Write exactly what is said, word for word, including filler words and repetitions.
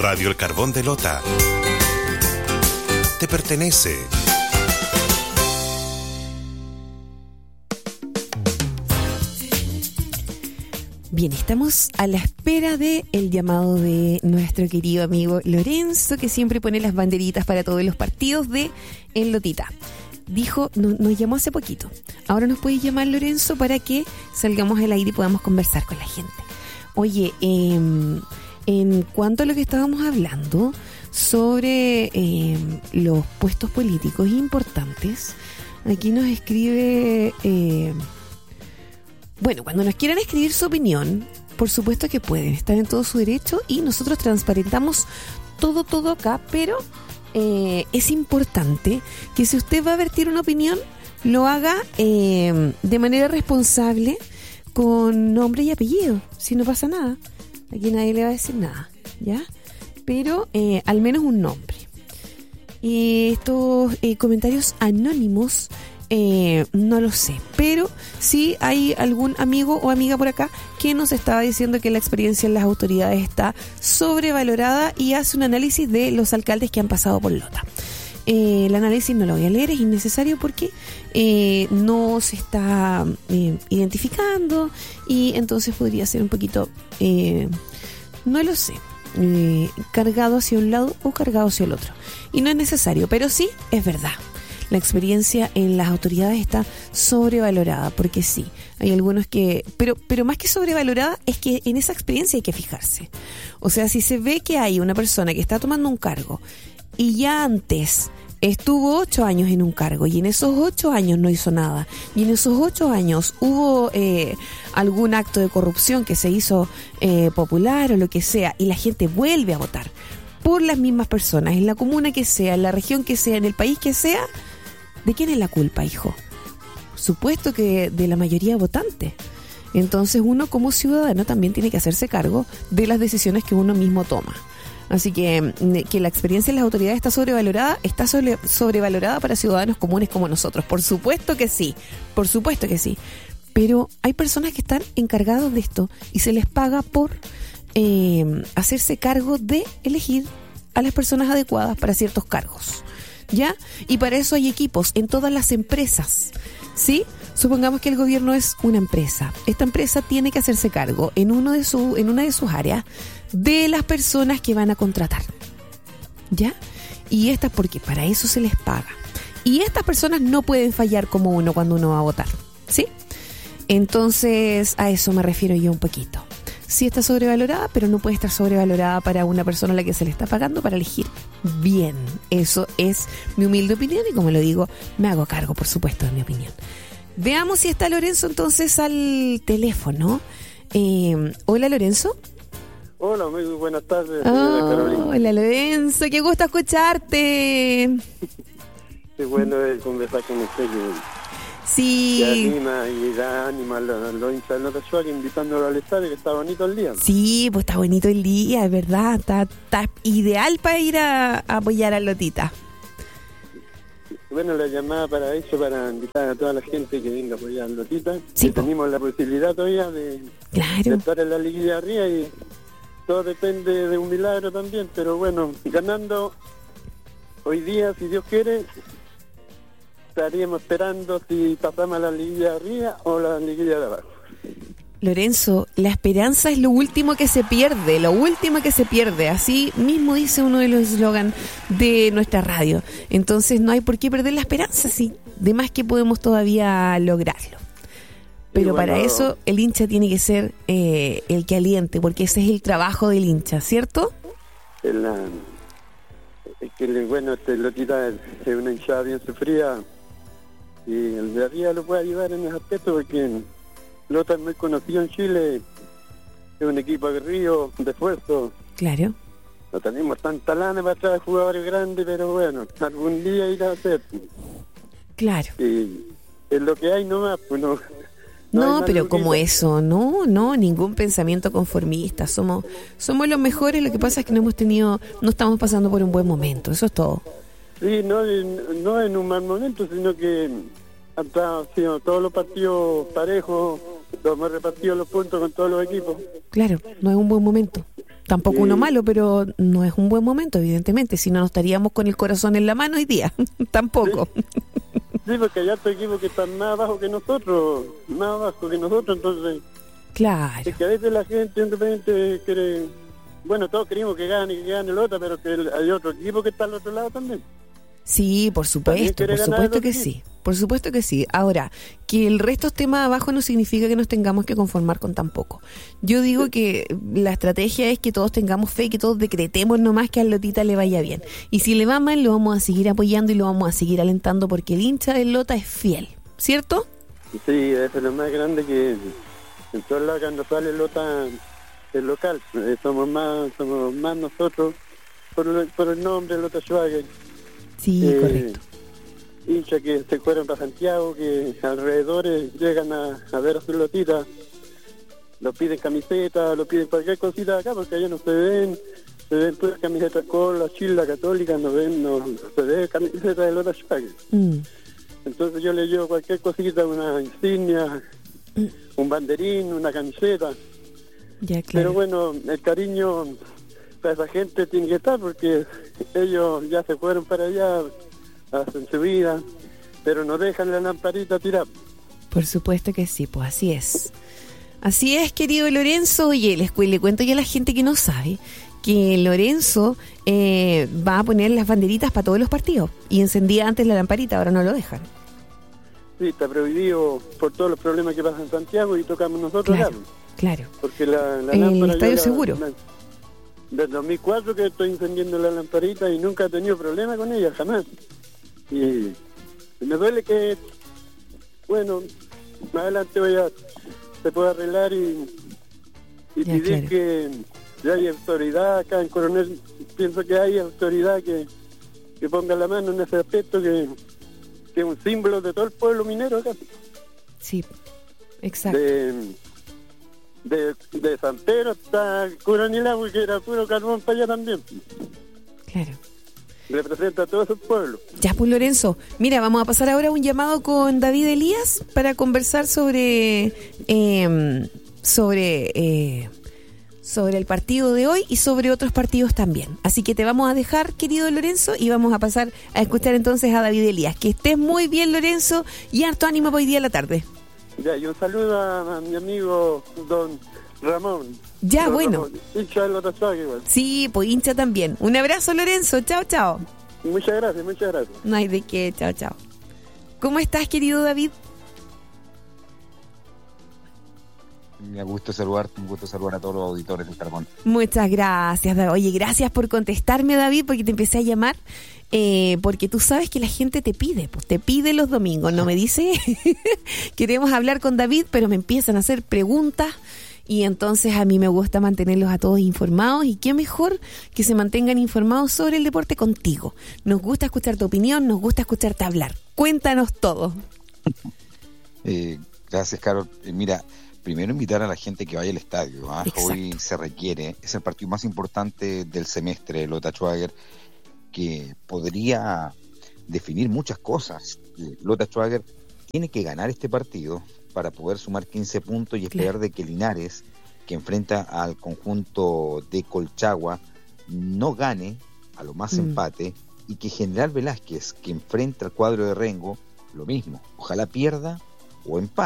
Radio El Carbón de Lota te pertenece. Bien, estamos a la espera de el llamado de nuestro querido amigo Lorenzo, que siempre pone las banderitas para todos los partidos de El Lotita. Dijo, no, nos llamó hace poquito. Ahora nos puede llamar Lorenzo para que salgamos al aire y podamos conversar con la gente. Oye, eh, en cuanto a lo que estábamos hablando sobre eh, los puestos políticos importantes, aquí nos escribe... Eh, Bueno, cuando nos quieran escribir su opinión, por supuesto que pueden, están en todo su derecho y nosotros transparentamos todo, todo acá, pero eh, es importante que si usted va a vertir una opinión, lo haga eh, de manera responsable, con nombre y apellido, si no pasa nada. Aquí nadie le va a decir nada, ¿ya? Pero eh, al menos un nombre. Y estos eh, comentarios anónimos... Eh, no lo sé, pero sí hay algún amigo o amiga por acá que nos estaba diciendo que la experiencia en las autoridades está sobrevalorada y hace un análisis de los alcaldes que han pasado por Lota. Eh, el análisis no lo voy a leer, es innecesario porque eh, no se está eh, identificando y entonces podría ser un poquito, eh, no lo sé, eh, cargado hacia un lado o cargado hacia el otro. Y no es necesario, pero sí es verdad. La experiencia en las autoridades está sobrevalorada, porque sí, hay algunos que... Pero, pero más que sobrevalorada es que en esa experiencia hay que fijarse. O sea, si se ve que hay una persona que está tomando un cargo y ya antes estuvo ocho años en un cargo y en esos ocho años no hizo nada, y en esos ocho años hubo eh, algún acto de corrupción que se hizo eh, popular o lo que sea, y la gente vuelve a votar por las mismas personas, en la comuna que sea, en la región que sea, en el país que sea... ¿De quién es la culpa, hijo? Supuesto que de la mayoría votante. Entonces uno como ciudadano también tiene que hacerse cargo de las decisiones que uno mismo toma. Así que que la experiencia en las autoridades está sobrevalorada, está sobre, sobrevalorada para ciudadanos comunes como nosotros. Por supuesto que sí, por supuesto que sí. Pero hay personas que están encargadas de esto y se les paga por eh, hacerse cargo de elegir a las personas adecuadas para ciertos cargos. ¿Ya? Y para eso hay equipos en todas las empresas, ¿sí? Supongamos que el gobierno es una empresa. Esta empresa tiene que hacerse cargo en uno de su, en una de sus áreas de las personas que van a contratar, ¿ya? Y estas porque para eso se les paga. Y estas personas no pueden fallar como uno cuando uno va a votar, ¿sí? Entonces a eso me refiero yo un poquito. Sí está sobrevalorada, pero no puede estar sobrevalorada para una persona a la que se le está pagando para elegir bien. Eso es mi humilde opinión y, como lo digo, me hago cargo, por supuesto, de mi opinión. Veamos si está Lorenzo entonces al teléfono. Eh, hola, Lorenzo. Hola, muy buenas tardes, señora oh, Carolina. Hola, Lorenzo, qué gusto escucharte. Qué bueno es conversar con usted. Sí. Y anima y da ánimo a los, los hinchas de Lota Schwager, invitándolo al estadio, que está bonito el día. Sí, pues está bonito el día, es verdad. Está, está ideal para ir a, a apoyar a Lotita. Bueno, la llamada para eso, para invitar a toda la gente que venga a apoyar a Lotita. Sí, que tenemos la posibilidad todavía de, claro. de estar en la liguilla de arriba, y todo depende de un milagro también. Pero bueno, ganando hoy día, si Dios quiere, estaríamos esperando si pasamos a la liguilla de arriba o la liguilla de abajo. Lorenzo, la esperanza es lo último que se pierde, lo último que se pierde. Así mismo dice uno de los eslogans de nuestra radio. Entonces no hay por qué perder la esperanza, sí. De más que podemos todavía lograrlo. Pero bueno, para eso el hincha tiene que ser eh, el que aliente, porque ese es el trabajo del hincha, ¿cierto? El, uh, es que bueno, este Lotita es una hinchada bien sufrida. Y el de arriba lo puede ayudar en ese aspecto, porque Lota es muy conocido en Chile, es un equipo aguerrido, de esfuerzo. Claro. No tenemos tanta lana para traer jugadores grandes, pero bueno, algún día irá a ser. Claro. Y es lo que hay nomás, pues no... No, no pero como eso, no, no, ningún pensamiento conformista. Somos somos los mejores, lo que pasa es que no hemos tenido, no estamos pasando por un buen momento, eso es todo. Sí, no, no en un mal momento, sino que han sido todos los partidos parejos, hemos repartido los puntos con todos los equipos. Claro, no es un buen momento. Tampoco Sí. uno malo, pero no es un buen momento, evidentemente. Si no, no estaríamos con el corazón en la mano hoy día. Tampoco. Sí, porque hay otros equipos que están más abajo que nosotros, más abajo que nosotros, entonces Claro. es que a veces la gente de repente quiere, bueno, todos queremos que gane, que gane el otro, pero que el- hay otro equipo que está al otro lado también. Sí, por También supuesto, quiere por ganar supuesto el que otro sí. Por supuesto que sí. Ahora, que el resto esté más abajo no significa que nos tengamos que conformar con tan poco. Yo digo que la estrategia es que todos tengamos fe, que todos decretemos nomás que al Lotita le vaya bien. Y si le va mal, lo vamos a seguir apoyando y lo vamos a seguir alentando porque el hincha del Lota es fiel, ¿cierto? Sí, eso es lo más grande que en todos lados cuando sale el Lota, el local, eh, somos más, somos más nosotros por, el- por el nombre Lota Schwager. Sí, Eh, correcto. Hinchas que se fueron para Santiago, que alrededores llegan a, a ver a su Lotita, lo piden camisetas, lo piden cualquier cosita acá, porque allá no se ven, se ven puras camisetas con la chila católica, no ven, no, no se ve camisetas de Lota Schwager. Mm, Entonces yo le llevo cualquier cosita, una insignia, un banderín, una camiseta. ya, Pero claro. bueno, el cariño para esa gente tiene que estar porque ellos ya se fueron para allá, hacen su vida, pero no dejan la lamparita tirada. Por supuesto que sí, pues así es. Así es, querido Lorenzo. Oye, les cu- le cuento ya a la gente que no sabe que Lorenzo eh, va a poner las banderitas para todos los partidos. Y encendía antes la lamparita, ahora no lo dejan. Sí, está prohibido por todos los problemas que pasan en Santiago y tocamos nosotros Claro, acá. claro. Porque la, la El lámpara... yo Estadio la- Seguro. la- Desde dos mil cuatro que estoy encendiendo la lamparita y nunca he tenido problema con ella, jamás. Y me duele que, bueno, más adelante voy a, se puede arreglar y, y Ya, pedir claro. que ya hay autoridad acá en Coronel. Pienso que hay autoridad que, que ponga la mano en ese aspecto, que, que es un símbolo de todo el pueblo minero acá. Sí, exacto. De, de, de San Pedro hasta Curanilagüe, que era puro carbón para allá también. Claro. Representa a todos esos pueblos. Ya, pues Lorenzo, mira, vamos a pasar ahora un llamado con David Elías para conversar sobre eh, sobre eh, sobre el partido de hoy y sobre otros partidos también. Así que te vamos a dejar, querido Lorenzo, y vamos a pasar a escuchar entonces a David Elías. Que estés muy bien, Lorenzo, y harto ánimo para hoy día a la tarde. Ya, y un saludo a, a mi amigo don Ramón. Ya, Don bueno. Ramón, hincha del Lota Schwager igual. Sí, pues hincha también. Un abrazo, Lorenzo. Chao, chao. Muchas gracias, muchas gracias. No hay de qué. Chao, chao. ¿Cómo estás, querido David? Me gusta saludarte, me gusta saludar a todos los auditores del Carbón. Muchas gracias, David. Oye, gracias por contestarme, David, porque te empecé a llamar, eh, porque tú sabes que la gente te pide, pues te pide los domingos, no me dice, queremos hablar con David, pero me empiezan a hacer preguntas y entonces a mí me gusta mantenerlos a todos informados y qué mejor que se mantengan informados sobre el deporte contigo. Nos gusta escuchar tu opinión, nos gusta escucharte hablar. Cuéntanos todo. Eh, gracias, Carol. Eh, mira, primero invitar a la gente que vaya al estadio. ¿ah? Hoy se requiere, es el partido más importante del semestre de Lota Schwager, que podría definir muchas cosas. Eh, Lota Schwager tiene que ganar este partido para poder sumar quince puntos y esperar Claro. de que Linares, que enfrenta al conjunto de Colchagua, no gane, a lo más Mm. empate, y que General Velázquez, que enfrenta al cuadro de Rengo, lo mismo. Ojalá pierda o empate.